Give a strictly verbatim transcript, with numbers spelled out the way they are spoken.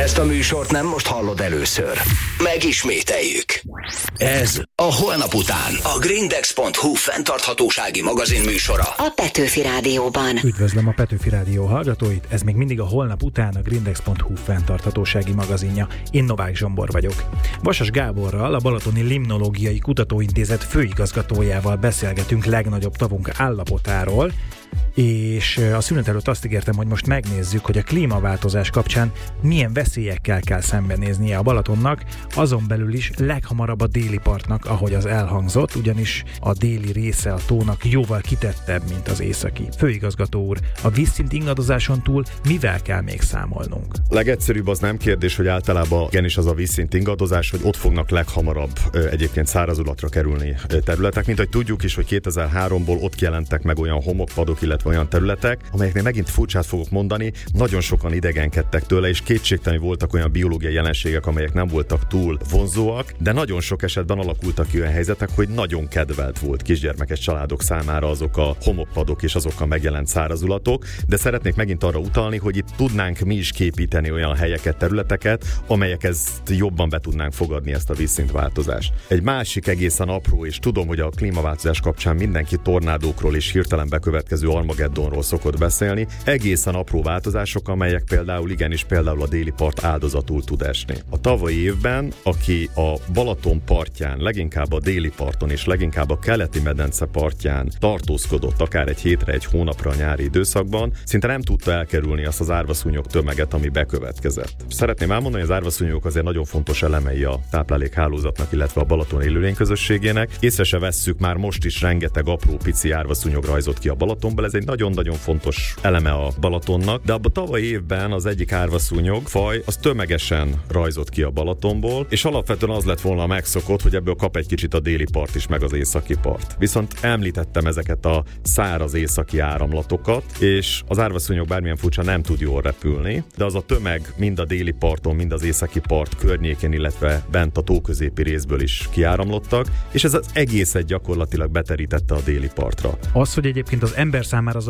Ezt a műsort nem most hallod először. Megismételjük. Ez a Holnap után. A Grindex pont hu fenntarthatósági magazin műsora. A Petőfi Rádióban. Üdvözlöm a Petőfi Rádió hallgatóit, ez még mindig a Holnap után a Grindex pont hu fenntarthatósági magazinja. Én Novák Zsombor vagyok. Vasas Gáborral, a Balatoni Limnológiai Kutatóintézet főigazgatójával beszélgetünk legnagyobb tavunk állapotáról, és a szünet előtt azt ígértem, hogy most megnézzük, hogy a klímaváltozás kapcsán milyen veszélyekkel kell szembenéznie a Balatonnak, azon belül is leghamarabb a déli partnak, ahogy az elhangzott, ugyanis a déli része a tónak jóval kitettebb, mint az északi. Főigazgató úr, a vízszint ingadozáson túl mivel kell még számolnunk? Legegyszerűbb az nem kérdés, hogy általában igenis az a vízszint ingadozás, hogy ott fognak leghamarabb egyébként szárazulatra kerülni területek, mint hogy tudjuk is, hogy kétezer-háromból ott jelentek meg olyan homokpadok, illetve olyan területek, amelyeknél megint furcsát fogok mondani, nagyon sokan idegenkedtek tőle, és kétségtelen voltak olyan biológiai jelenségek, amelyek nem voltak túl vonzóak, de nagyon sok esetben alakultak ki olyan helyzetek, hogy nagyon kedvelt volt kisgyermekes családok számára azok a homokpadok és azok a megjelent szárazulatok, de szeretnék megint arra utalni, hogy itt tudnánk mi is képíteni olyan helyeket, területeket, amelyek ezt jobban be tudnánk fogadni, ezt a vízszintváltozást. Egy másik egészen apró, és tudom, hogy a klímaváltozás kapcsán mindenki tornádókról és hirtelen bekövetkező Armageddonról szokott beszélni, egészen apró változások, amelyek például igenis például a déli part áldozatul tud esni. A tavalyi évben, aki a Balaton partján, leginkább a déli parton és leginkább a keleti medence partján tartózkodott akár egy hétre, egy hónapra a nyári időszakban, szinte nem tudta elkerülni azt az árvaszúnyog tömeget, ami bekövetkezett. Szeretném elmondani, hogy az árvaszúnyogok azért nagyon fontos elemei a táplálékhálózatnak, illetve a Balaton élőlényközösségének. Észre se vesszük, már most is rengeteg apró pici árvaszúnyog rajzott ki a Balatonból, ez egy nagyon-nagyon fontos eleme a Balatonnak, de abban tavalyi évben az egyik árvaszúnyog faj az tömegesen rajzott ki a Balatonból, és alapvetően az lett volna megszokott, hogy ebből kap egy kicsit a déli part is, meg az északi part. Viszont említettem ezeket a száraz északi áramlatokat, és az árvaszúnyog bármilyen furcsa nem tud jól repülni, de az a tömeg mind a déli parton, mind az északi part környékén, illetve bent a tó középi részből is kiáramlottak, és ez az egészet gyakorlatilag beterítette a déli partra. Az, hogy egyébként az ember számára az